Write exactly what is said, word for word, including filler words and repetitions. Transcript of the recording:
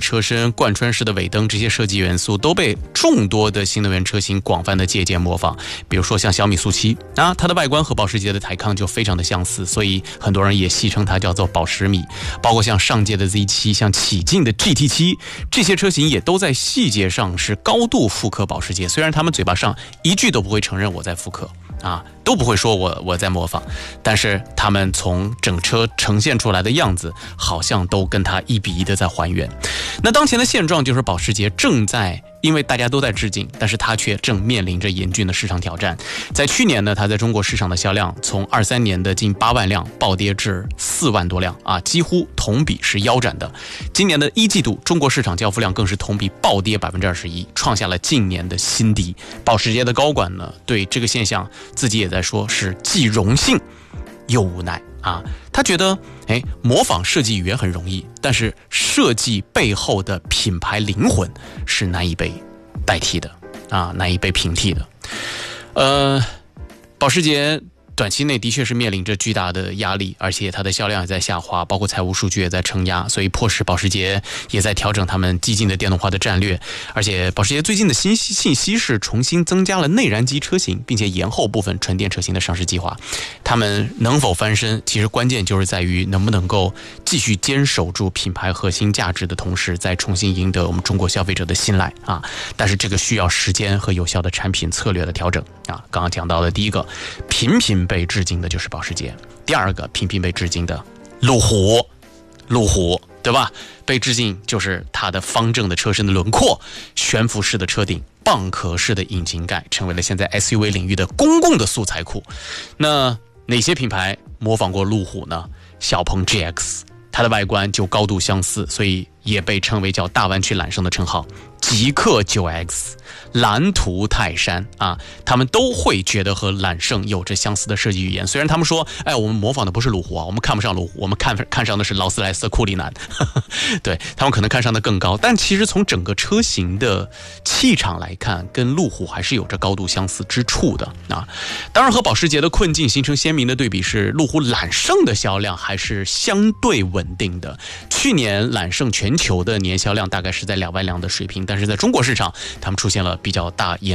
车身、贯穿式的尾灯这些设计元素都被众多的新能源车型广泛的借鉴模仿。比如说像小米速七啊，它的外观和保时捷的台康就非常的相似，所以很多人也戏称它叫做保时米。包括像上届的 Z 七、像启劲的 G T 七，这些车型也都在细节上是高度复刻保时捷，虽然他们嘴巴上一句都不会承认我在复刻啊，都不会说我我在模仿，但是他们从整车呈现出来的样子，好像都跟它一比一的在还原。那当前的现状就是保时捷正在，因为大家都在致敬，但是它却正面临着严峻的市场挑战。在去年呢，它在中国市场的销量从二三年的近八万辆暴跌至四万多辆啊，几乎同比是腰斩的。今年的一季度，中国市场交付量更是同比暴跌百分之二十一，创下了近年的新低。保时捷的高管呢，对这个现象自己也在说，是既荣幸又无奈啊。他觉得，哎，模仿设计语言很容易，但是设计背后的品牌灵魂是难以被代替的啊，难以被平替的。呃，保时捷短期内的确是面临着巨大的压力，而且它的销量也在下滑，包括财务数据也在承压，所以迫使保时捷也在调整他们激进的电动化的战略。而且保时捷最近的新信息是重新增加了内燃机车型，并且延后部分纯电车型的上市计划。他们能否翻身，其实关键就是在于能不能够继续坚守住品牌核心价值的同时，再重新赢得我们中国消费者的信赖啊！但是这个需要时间和有效的产品策略的调整啊。刚刚讲到的第一个，频频被致敬的就是保时捷，第二个频频被致敬的路虎，路虎对吧？被致敬就是它的方正的车身的轮廓，悬浮式的车顶，蚌壳式的引擎盖，成为了现在 S U V 领域的公共的素材库。那哪些品牌模仿过路虎呢？小鹏 G X， 它的外观就高度相似，所以也被称为叫大湾区揽胜的称号。极氪 九 X、 蓝图泰山啊，他们都会觉得和揽胜有着相似的设计语言。虽然他们说，哎，我们模仿的不是路虎啊，我们看不上路虎，我们看看上的是劳斯莱斯库里南，对，他们可能看上的更高，但其实从整个车型的气场来看，跟路虎还是有着高度相似之处的啊。当然，和保时捷的困境形成鲜明的对比是，路虎揽胜的销量还是相对稳定的。去年揽胜全球的年销量大概是在两万辆的水平，但是在中国市场，他们出现了比较大严